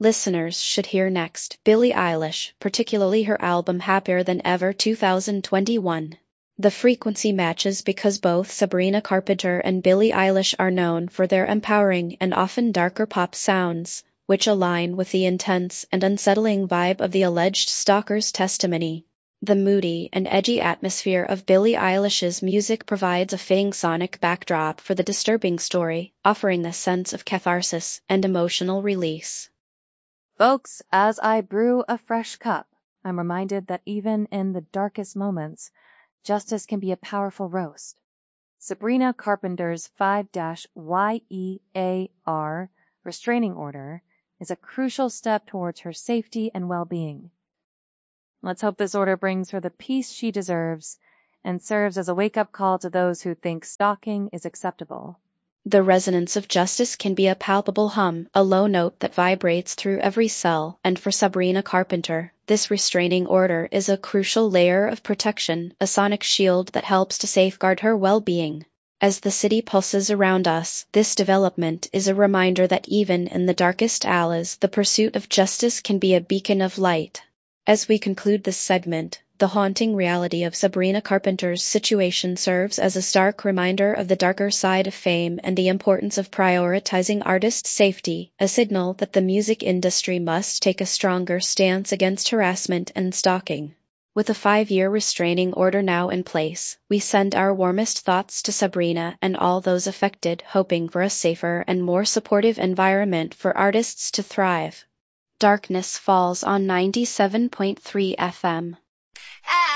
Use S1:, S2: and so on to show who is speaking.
S1: listeners should hear next. Billie Eilish, particularly her album Happier Than Ever 2021. The frequency matches because both Sabrina Carpenter and Billie Eilish are known for their empowering and often darker pop sounds, which align with the intense and unsettling vibe of the alleged stalker's testimony. The moody and edgy atmosphere of Billie Eilish's music provides a fitting sonic backdrop for the disturbing story, offering a sense of catharsis and emotional release.
S2: Folks, as I brew a fresh cup, I'm reminded that even in the darkest moments, justice can be a powerful roast. Sabrina Carpenter's 5-YEAR restraining order is a crucial step towards her safety and well-being. Let's hope this order brings her the peace she deserves and serves as a wake-up call to those who think stalking is acceptable.
S1: The resonance of justice can be a palpable hum, a low note that vibrates through every cell, and for Sabrina Carpenter, this restraining order is a crucial layer of protection, a sonic shield that helps to safeguard her well-being. As the city pulses around us, this development is a reminder that even in the darkest hours, the pursuit of justice can be a beacon of light. As we conclude this segment, the haunting reality of Sabrina Carpenter's situation serves as a stark reminder of the darker side of fame and the importance of prioritizing artist safety, a signal that the music industry must take a stronger stance against harassment and stalking. With a 5-year restraining order now in place, we send our warmest thoughts to Sabrina and all those affected, hoping for a safer and more supportive environment for artists to thrive. Darkness Falls on 97.3 FM.